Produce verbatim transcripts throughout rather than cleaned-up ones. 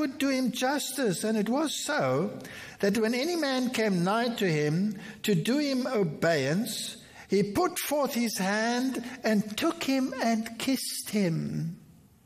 would do him justice. And it was so that when any man came nigh to him to do him obeisance, he put forth his hand and took him and kissed him.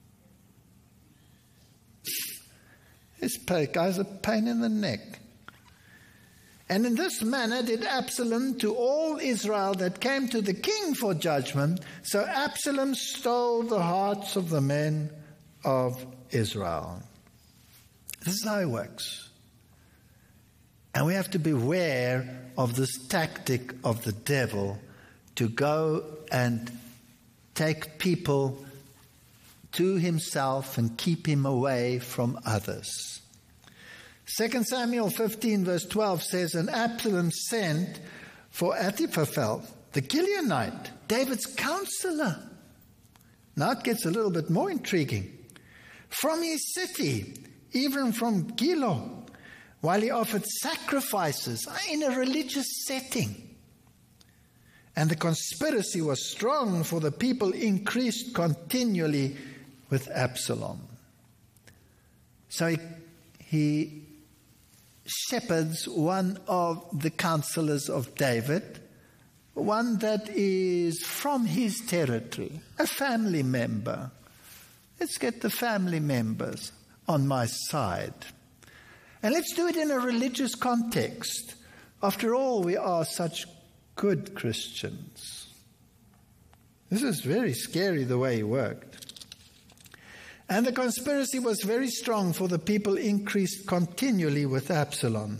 This guy's a pain in the neck. And in this manner did Absalom to all Israel that came to the king for judgment. So Absalom stole the hearts of the men of Israel. This is how it works. And we have to beware of this tactic of the devil to go and take people to himself and keep him away from others. Second Samuel fifteen verse twelve says, and Absalom sent for Ahithophel, the Gileonite, David's counselor. Now it gets a little bit more intriguing. From his city, even from Gilo, while he offered sacrifices in a religious setting. And the conspiracy was strong, for the people increased continually with Absalom. So he, he shepherds one of the counselors of David, one that is from his territory, a family member. Let's get the family members on my side. And let's do it in a religious context. After all, we are such good Christians. This is very scary the way he worked. And the conspiracy was very strong, for the people increased continually with Absalom.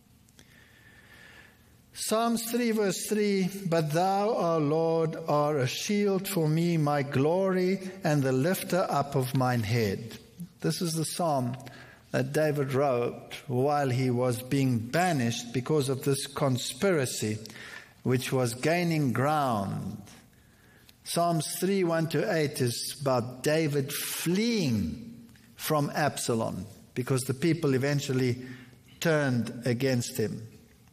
Psalms three verse three, but thou, our Lord, art a shield for me, my glory, and the lifter up of mine head. This is the psalm that David wrote while he was being banished because of this conspiracy, which was gaining ground. Psalms three, one to eight is about David fleeing from Absalom because the people eventually turned against him.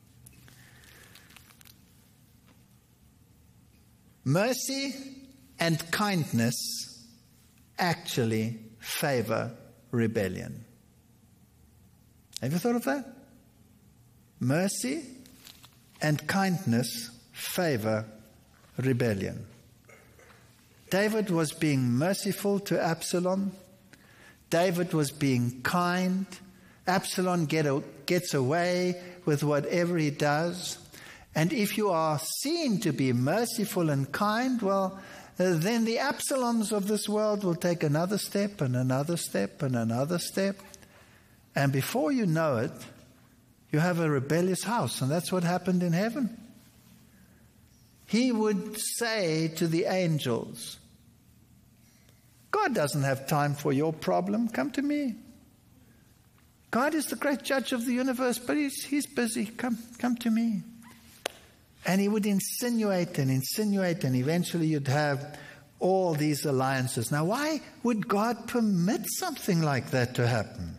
Mercy and kindness actually favor rebellion. Have you thought of that? Mercy and kindness favor rebellion. David was being merciful to Absalom. David was being kind. Absalom get a, gets away with whatever he does. And if you are seen to be merciful and kind, well, uh, then the Absaloms of this world will take another step and another step and another step. And before you know it, you have a rebellious house. And that's what happened in heaven. He would say to the angels, God doesn't have time for your problem. Come to me. God is the great judge of the universe, but he's, he's busy. Come, come to me. And he would insinuate and insinuate, and eventually you'd have all these alliances. Now, why would God permit something like that to happen?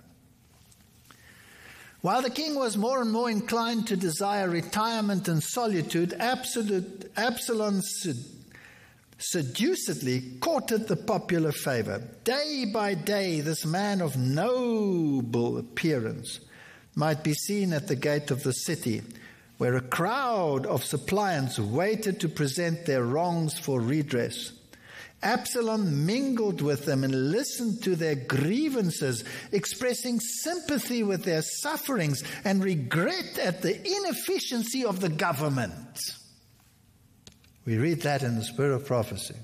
While the king was more and more inclined to desire retirement and solitude, absolute, Absalom seducedly courted the popular favor. Day by day, this man of noble appearance might be seen at the gate of the city, where a crowd of suppliants waited to present their wrongs for redress. Absalom mingled with them and listened to their grievances, expressing sympathy with their sufferings and regret at the inefficiency of the government. We read that in the Spirit of Prophecy.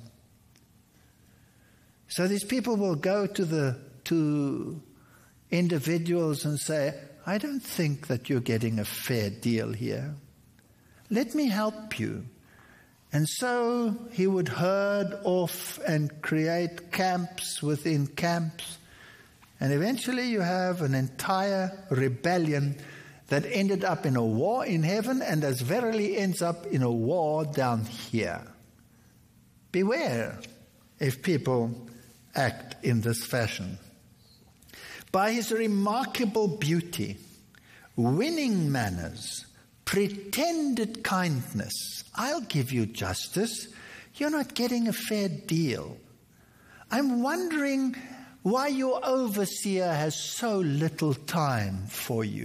So these people will go to the to individuals and say, I don't think that you're getting a fair deal here. Let me help you. And so he would herd off and create camps within camps. And eventually you have an entire rebellion that ended up in a war in heaven and as verily ends up in a war down here. Beware if people act in this fashion. By his remarkable beauty, winning manners, pretended kindness, I'll give you justice. You're not getting a fair deal. I'm wondering why your overseer has so little time for you.